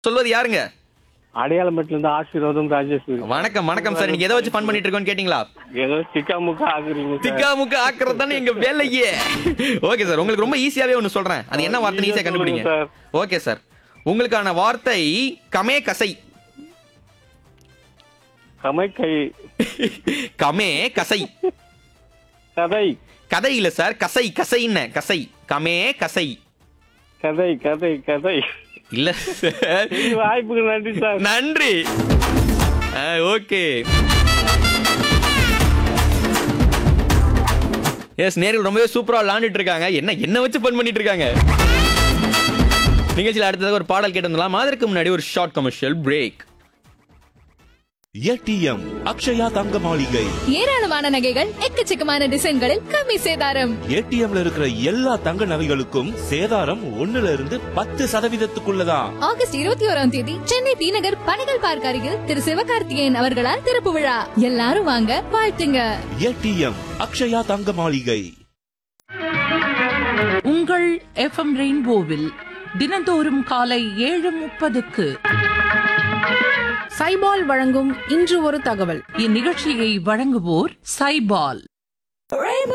சொல்வது யாருங்க? அடையாளம்பட்டில இருந்து ஆசீர்வாதம் ராஜேஸ்வரி. வணக்கம் வணக்கம் சார். நீங்க எதை வச்சு ஃபன் பண்ணிட்டு இருக்கோன்னு கேட்டீங்களா? ஏதோ திக்கா முக்கா ஆகுறீங்க சார். திக்கா முக்கா ஆக்குறது தானே எங்க வேலையே. ஓகே சார், உங்களுக்கு ரொம்ப ஈஸியாவே ஒன்னு சொல்றேன். அது என்ன வார்த்தை ஈஸியா கண்டுபிடிங்க. சார். ஓகே சார், உங்களுக்கான வார்த்தை கமே கசை. கமைக்கை. கமே கசை. கதை. கதை இல்ல சார், கசை. கசைன்னு கசை. கமே கசை கதை கதை கதை. இல்ல சார். இந்த வாய்ப்புக்கு நன்றி சார். நன்றி. ஓகே. எஸ், நேரில் ரொம்பவே சூப்பரா விளையாண்டுட்டு இருக்காங்க. என்ன வச்சு ஃபன் பண்ணிட்டு இருக்காங்க. நிகழ்ச்சியில் அடுத்ததாக ஒரு பாடல் கேட்டு வந்துடலாம். அதற்கு முன்னாடி ஒரு short commercial break. ATM Akshaya தங்க மாளிகை. ஏராளமான நகைகள் எக்கச்சக்கமான டிசைன்களில் கம்மி சேதாரம். ஏடிஎம்ல இருக்கிற எல்லா தங்க நகைகளுக்கும் சேதாரம் 1% ஆகஸ்ட் 21ஆம் தேதி சென்னை டி நகர் பனகல் பார்க் அருகில் திரு சிவகார்த்திகேயன் அவர்களால் திறப்பு விழா. எல்லாரும் வாங்க, வாழ்த்துங்க. ஏடிஎம் அக்ஷயா தங்க மாளிகை. உங்கள் எஃப்எம் ரெயின்போவில் தினந்தோறும் காலை 7:30க்கு சைபால் வழங்கும் இன்று ஒரு தகவல். இந்நிகழ்ச்சியை வழங்குவோர் சைபால்.